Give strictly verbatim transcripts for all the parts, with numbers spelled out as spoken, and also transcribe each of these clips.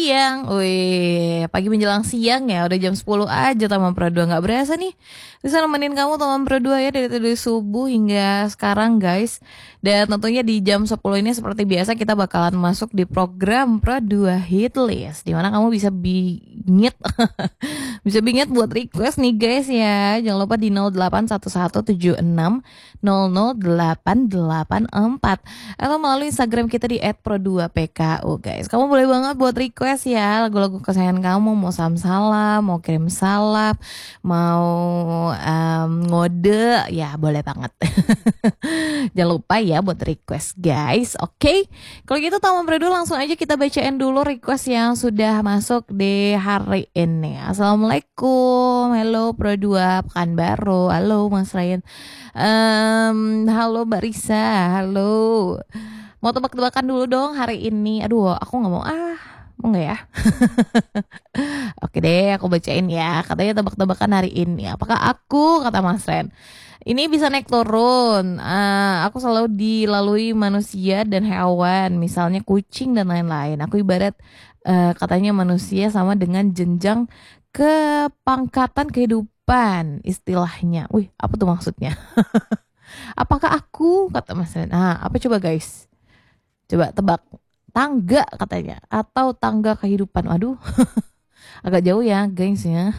siang. Wih, pagi menjelang siang ya, udah jam sepuluh aja Taman Pro dua. Gak berasa nih bisa nemenin kamu Taman Pro dua ya dari tadi subuh hingga sekarang guys. Dan tentunya di jam sepuluh ini seperti biasa kita bakalan masuk di program Pro dua Hit List, dimana kamu bisa bingit bisa bingit buat request nih guys ya. Jangan lupa di nol delapan satu satu tujuh enam nol nol delapan delapan empat atau melalui Instagram kita di et pro dua p k u guys. Kamu boleh banget buat request ya lagu-lagu kesayangan kamu, mau salam-salam, mau kirim salam, mau um, ngode ya boleh banget. Jangan lupa ya buat request guys. Oke, okay? Kalau gitu Taman Pro dua langsung aja kita bacain dulu request yang sudah masuk di hari ini. Assalamualaikum, hello Pro dua Pekanbaru, halo Mas Ryan, um, halo Mbak Risa, halo. Mau tebak-tebakan dulu dong hari ini. Aduh, aku nggak mau ah, mau nggak ya? Oke deh, aku bacain ya. Katanya tebak-tebakan hari ini. Apakah aku, kata Mas Ren, ini bisa naik turun? Uh, aku selalu dilalui manusia dan hewan, misalnya kucing dan lain-lain. Aku ibarat uh, katanya manusia sama dengan jenjang kepangkatan kehidupan, istilahnya. Wih, apa tuh maksudnya? Apakah aku, kata Mas Ren? Nah, apa coba guys? Coba tebak. Tangga katanya, atau tangga kehidupan. Waduh, agak jauh ya guys ya.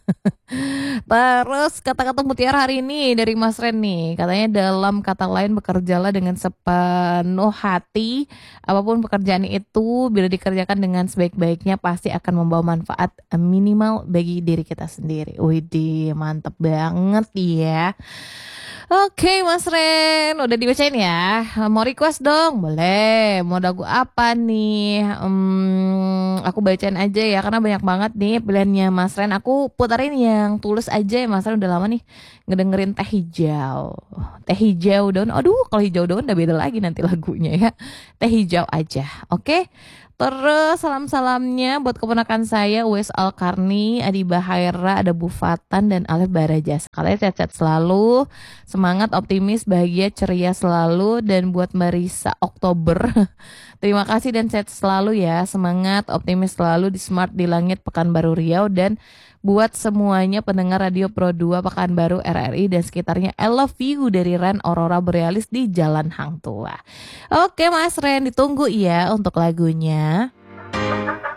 Terus kata-kata mutiara hari ini dari Mas Ren nih, katanya dalam kata lain bekerjalah dengan sepenuh hati. Apapun pekerjaan itu bila dikerjakan dengan sebaik-baiknya pasti akan membawa manfaat minimal bagi diri kita sendiri. Widih, mantep banget ya. Oke Mas Ren, udah dibacain ya. Mau request dong? Boleh. Mau lagu apa nih? Hmm, aku bacain aja ya karena banyak banget nih pilihannya Mas Ren. Aku putarin yang tulus aja ya Mas Ren, udah lama nih ngedengerin Teh Hijau. Teh Hijau daun. Aduh, kalau hijau daun udah beda lagi nanti lagunya ya. Teh Hijau aja. Oke. Terus salam-salamnya buat keponakan saya Wes Alkarni, Adi Bahaira, ada Bu Fatan dan Alif Barajas. Kalian sehat-sehat selalu, semangat, optimis, bahagia, ceria selalu. Dan buat Marisa Oktober, terima kasih dan sehat selalu ya. Semangat, optimis selalu di Smart di Langit Pekanbaru Riau. Dan buat semuanya pendengar Radio Pro dua Pekanbaru R R I dan sekitarnya, I love you dari Ren Aurora Borealis di Jalan Hang Tua. Oke Mas Ren, ditunggu ya untuk lagunya.